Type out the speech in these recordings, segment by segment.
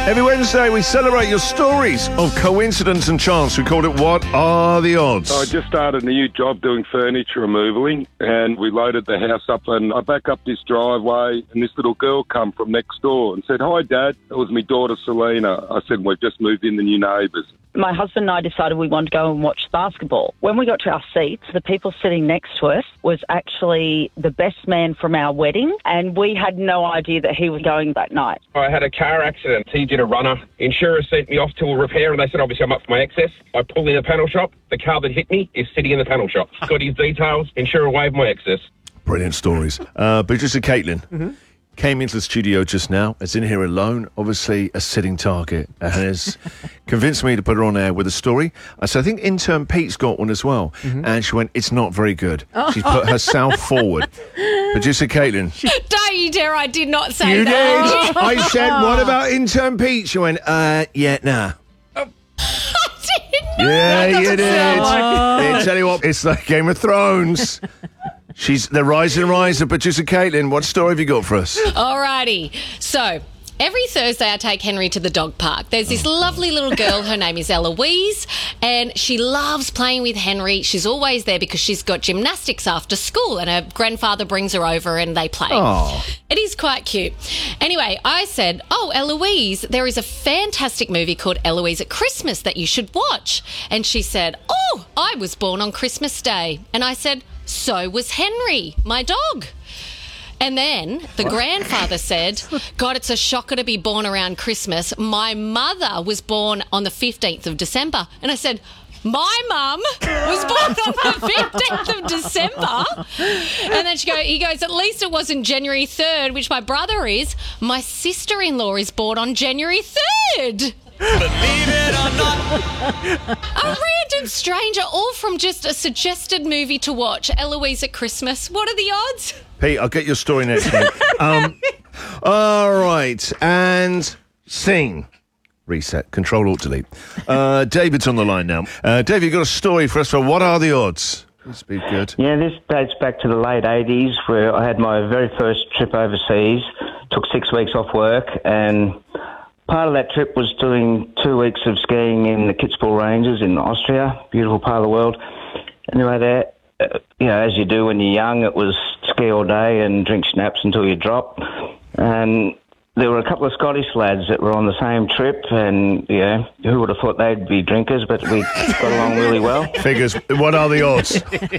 Every Wednesday, we celebrate your stories of coincidence and chance. We called it What Are the Odds? I just started a new job doing furniture removaling, and we loaded the house up, and I back up this driveway, and this little girl come from next door and said, "Hi, Dad." It was my daughter, Selena. I said, "We've just moved in, the new neighbours." My husband and I decided we wanted to go and watch basketball. When we got to our seats, the people sitting next to us was actually the best man from our wedding, and we had no idea that he was going that night. I had a car accident. He did a runner. Insurers sent me off to a repair, and they said, obviously, I'm up for my excess. I pulled in the panel shop. The car that hit me is sitting in the panel shop. Got his details. Insurer waived my excess. Brilliant stories. Producer Caitlin came into the studio just now. Is in here alone, obviously a sitting target, and has convinced me to put her on air with a story. I said, I think intern Pete's got one as well. And she went, it's not very good. She's put herself forward. Producer Caitlin. Don't you dare, I did not say You that. did. I said, what about intern Pete? She went, yeah, nah. Yeah, you did. Yeah, tell you what, it's like Game of Thrones. They're rising and rising. Producer Caitlin, what story have you got for us? Alrighty. So, every Thursday I take Henry to the dog park. There's this lovely little girl, her name is Eloise, and she loves playing with Henry. She's always there because she's got gymnastics after school, and her grandfather brings her over and they play. Oh. It is quite cute. Anyway, I said, oh, Eloise, there is a fantastic movie called Eloise at Christmas that you should watch. And she said, oh, I was born on Christmas Day. And I said, so was Henry, my dog. And then the grandfather said, God, it's a shocker to be born around Christmas. My mother was born on the 15th of December. And I said, my mum was born on the 15th of December. And then he goes, at least it wasn't January 3rd, which my brother is. My sister-in-law is born on January 3rd. Believe it or not. A random stranger, all from just a suggested movie to watch, Eloise at Christmas. What are the odds? Pete, I'll get your story next week. All right, and scene. Reset. Control-Alt-Delete. David's on the line now. David, you've got a story for us for What Are the Odds? This would be good. Yeah, this dates back to the late 80s where I had my very first trip overseas, took 6 weeks off work, and part of that trip was doing 2 weeks of skiing in the Kitzbühel Ranges in Austria, beautiful part of the world. Anyway, there, as you do when you're young, it was ski all day and drink schnapps until you drop. And there were a couple of Scottish lads that were on the same trip, and, who would have thought they'd be drinkers, but we got along really well. Figures. What are the odds?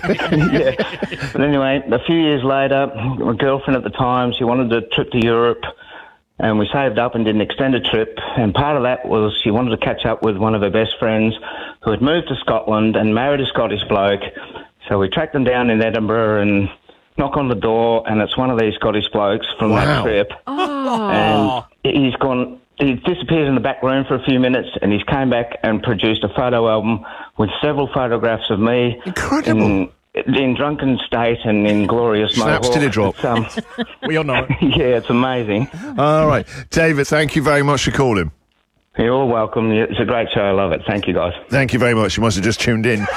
Yeah. But anyway, a few years later, my girlfriend at the time, she wanted a trip to Europe, and we saved up and did an extended trip, and part of that was she wanted to catch up with one of her best friends who had moved to Scotland and married a Scottish bloke. So we tracked them down in Edinburgh and knock on the door, and it's one of these Scottish blokes from that trip. And he disappeared in the back room for a few minutes, and he's came back and produced a photo album with several photographs of me. Incredible. In drunken state and in glorious Snaps to the drop. We all know it. Yeah, it's amazing. All right. David, thank you very much for calling. You're welcome. It's a great show. I love it. Thank you, guys. Thank you very much. You must have just tuned in.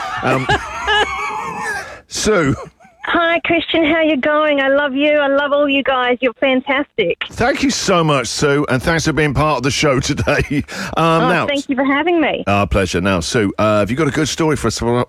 Sue. Hi, Christian. How you going? I love you. I love all you guys. You're fantastic. Thank you so much, Sue, and thanks for being part of the show today. Now, thank you for having me. Our pleasure. Now, Sue, have you got a good story for us